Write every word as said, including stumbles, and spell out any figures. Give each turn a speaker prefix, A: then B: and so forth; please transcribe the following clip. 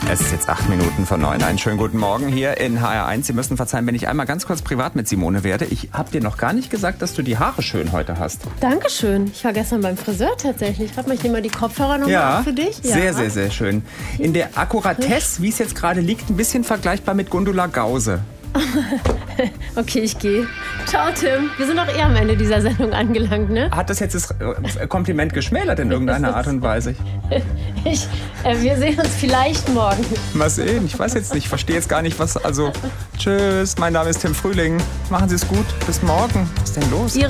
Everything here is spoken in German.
A: Es ist jetzt acht Minuten vor neun. Einen schönen guten Morgen hier in H R eins. Sie müssen verzeihen, wenn ich einmal ganz kurz privat mit Simone werde. Ich habe dir noch gar nicht gesagt, dass du die Haare schön heute hast.
B: Dankeschön. Ich war gestern beim Friseur tatsächlich. Warte mal, ich nehme mal die Kopfhörer nochmal
A: Ja,
B: für dich. Ja,
A: sehr, sehr, sehr schön. In der Akkuratesse, wie es jetzt gerade liegt, ein bisschen vergleichbar mit Gundula Gause.
B: Okay, ich gehe. Ciao, Tim. Wir sind doch eher am Ende dieser Sendung angelangt, ne?
A: Hat das jetzt das Kompliment geschmälert in irgendeiner Art und Weise?
B: Ich, äh, wir sehen uns vielleicht morgen.
A: Mal sehen, ich weiß jetzt nicht, ich verstehe jetzt gar nicht, was, also, tschüss, mein Name ist Tim Frühling, machen Sie es gut, bis morgen, was ist denn los?